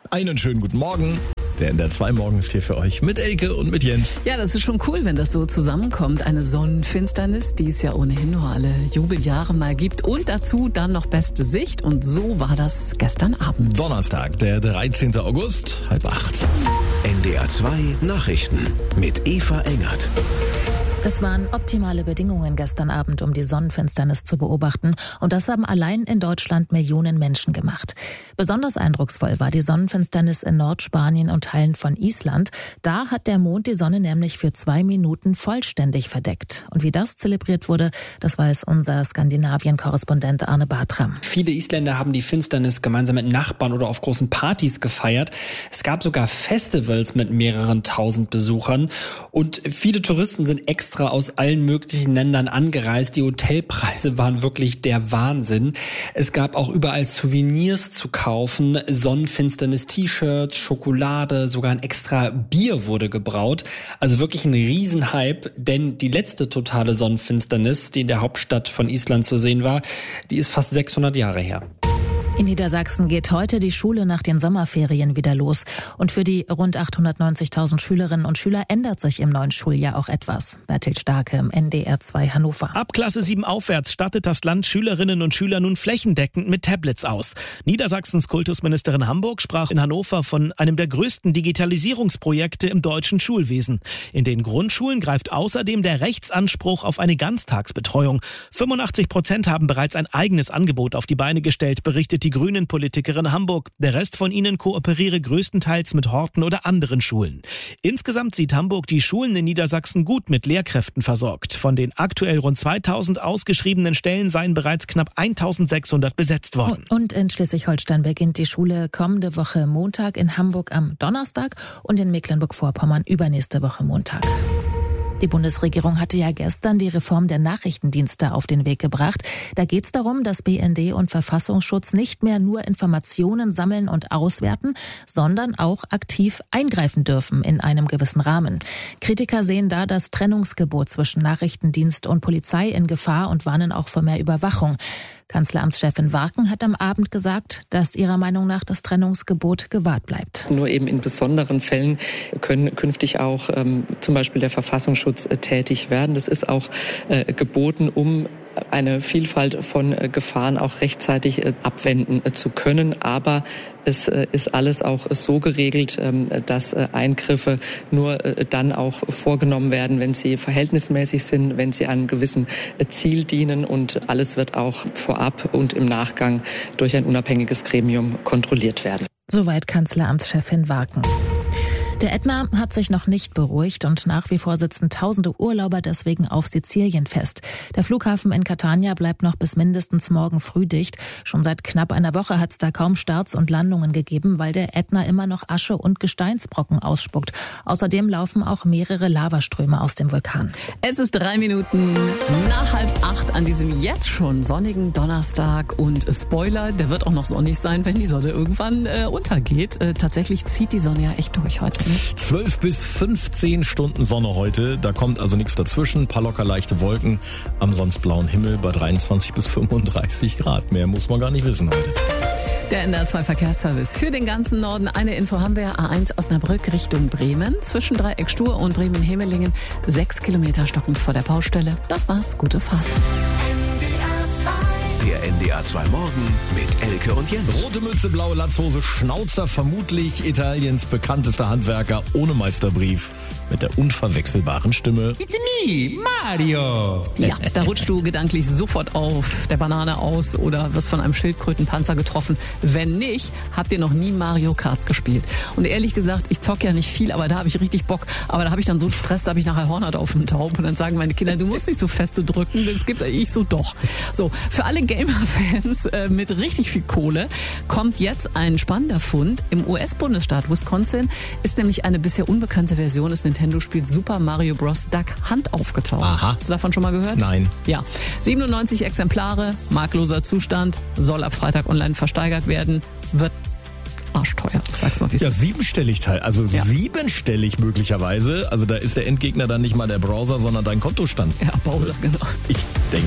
Einen schönen guten Morgen. Der NDR 2 Morgen ist hier für euch mit Elke und mit Jens. Ja, das ist schon cool, wenn das so zusammenkommt. Eine Sonnenfinsternis, die es ja ohnehin nur alle Jubeljahre mal gibt. Und dazu dann noch beste Sicht. Und so war das gestern Abend. Donnerstag, der 13. August, 7:30. NDR 2 Nachrichten mit Eva Engert. Das waren optimale Bedingungen gestern Abend, um die Sonnenfinsternis zu beobachten. Und das haben allein in Deutschland Millionen Menschen gemacht. Besonders eindrucksvoll war die Sonnenfinsternis in Nordspanien und Teilen von Island. Da hat der Mond die Sonne nämlich für 2 Minuten vollständig verdeckt. Und wie das zelebriert wurde, das weiß unser Skandinavien-Korrespondent Arne Bartram. Viele Isländer haben die Finsternis gemeinsam mit Nachbarn oder auf großen Partys gefeiert. Es gab sogar Festivals mit mehreren tausend Besuchern. Und viele Touristen sind extra aus allen möglichen Ländern angereist. Die Hotelpreise waren wirklich der Wahnsinn. Es gab auch überall Souvenirs zu kaufen, Sonnenfinsternis-T-Shirts, Schokolade, sogar ein extra Bier wurde gebraut. Also wirklich ein Riesenhype, denn die letzte totale Sonnenfinsternis, die in der Hauptstadt von Island zu sehen war, die ist fast 600 Jahre her. In Niedersachsen geht heute die Schule nach den Sommerferien wieder los. Und für die rund 890.000 Schülerinnen und Schüler ändert sich im neuen Schuljahr auch etwas. Berthild Starke im NDR 2 Hannover. Ab Klasse 7 aufwärts stattet das Land Schülerinnen und Schüler nun flächendeckend mit Tablets aus. Niedersachsens Kultusministerin Hamburg sprach in Hannover von einem der größten Digitalisierungsprojekte im deutschen Schulwesen. In den Grundschulen greift außerdem der Rechtsanspruch auf eine Ganztagsbetreuung. 85% haben bereits ein eigenes Angebot auf die Beine gestellt, berichtet die Grünen-Politikerin Hamburg. Der Rest von ihnen kooperiere größtenteils mit Horten oder anderen Schulen. Insgesamt sieht Hamburg die Schulen in Niedersachsen gut mit Lehrkräften versorgt. Von den aktuell rund 2000 ausgeschriebenen Stellen seien bereits knapp 1600 besetzt worden. Und in Schleswig-Holstein beginnt die Schule kommende Woche Montag, in Hamburg am Donnerstag und in Mecklenburg-Vorpommern übernächste Woche Montag. Die Bundesregierung hatte ja gestern die Reform der Nachrichtendienste auf den Weg gebracht. Da geht es darum, dass BND und Verfassungsschutz nicht mehr nur Informationen sammeln und auswerten, sondern auch aktiv eingreifen dürfen in einem gewissen Rahmen. Kritiker sehen da das Trennungsgebot zwischen Nachrichtendienst und Polizei in Gefahr und warnen auch vor mehr Überwachung. Kanzleramtschefin Warken hat am Abend gesagt, dass ihrer Meinung nach das Trennungsgebot gewahrt bleibt. Nur eben in besonderen Fällen können künftig auch zum Beispiel der Verfassungsschutz tätig werden. Das ist auch geboten, um eine Vielfalt von Gefahren auch rechtzeitig abwenden zu können. Aber es ist alles auch so geregelt, dass Eingriffe nur dann auch vorgenommen werden, wenn sie verhältnismäßig sind, wenn sie einem gewissen Ziel dienen, und alles wird auch vorab und im Nachgang durch ein unabhängiges Gremium kontrolliert werden. Soweit Kanzleramtschefin Warken. Der Ätna hat sich noch nicht beruhigt und nach wie vor sitzen tausende Urlauber deswegen auf Sizilien fest. Der Flughafen in Catania bleibt noch bis mindestens morgen früh dicht. Schon seit knapp einer Woche hat es da kaum Starts und Landungen gegeben, weil der Ätna immer noch Asche und Gesteinsbrocken ausspuckt. Außerdem laufen auch mehrere Lavaströme aus dem Vulkan. Es ist 3 Minuten nach 7:30 an diesem jetzt schon sonnigen Donnerstag. Und Spoiler, der wird auch noch sonnig sein, wenn die Sonne irgendwann untergeht. Tatsächlich zieht die Sonne ja echt durch heute. 12 bis 15 Stunden Sonne heute, da kommt also nichts dazwischen, ein paar locker leichte Wolken am sonst blauen Himmel bei 23 bis 35 Grad. Mehr muss man gar nicht wissen heute. Der NDR 2 Verkehrsservice für den ganzen Norden. Eine Info haben wir: A1 Osnabrück Richtung Bremen. Zwischen Dreieck Stur und Bremen-Hemelingen 6 Kilometer stockend vor der Baustelle. Das war's, gute Fahrt. Der NDR 2 Morgen mit Elke und Jens. Rote Mütze, blaue Latzhose, Schnauzer, vermutlich Italiens bekanntester Handwerker ohne Meisterbrief. Mit der unverwechselbaren Stimme. It's me, Mario. Ja, da rutschst du gedanklich sofort auf der Banane aus oder wirst von einem Schildkrötenpanzer getroffen. Wenn nicht, habt ihr noch nie Mario Kart gespielt. Und ehrlich gesagt, ich zock ja nicht viel, aber da habe ich richtig Bock. Aber da habe ich dann so einen Stress, da habe ich nachher Hornhaut auf dem Taub. Und dann sagen meine Kinder, du musst nicht so feste drücken, das gibt ich so doch. So, für alle Gamer-Fans mit richtig viel Kohle kommt jetzt ein spannender Fund. Im US-Bundesstaat Wisconsin ist nämlich eine bisher unbekannte Version des Nintendo-Spiels Super Mario Bros. Duck Hunt aufgetaucht. Aha. Hast du davon schon mal gehört? Nein. Ja. 97 Exemplare, markloser Zustand, soll ab Freitag online versteigert werden, wird arschteuer. Sag's mal, wie es Ja, ist. siebenstellig Teil, also Ja. siebenstellig möglicherweise. Also da ist der Endgegner dann nicht mal der Browser, sondern dein Kontostand. Ja, Bowser, genau. Ich denke.